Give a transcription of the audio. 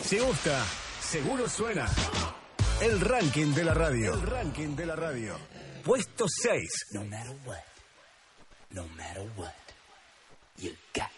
Si gusta, seguro suena. El ranking de la radio. El ranking de la radio. Puesto 6. No matter what, you got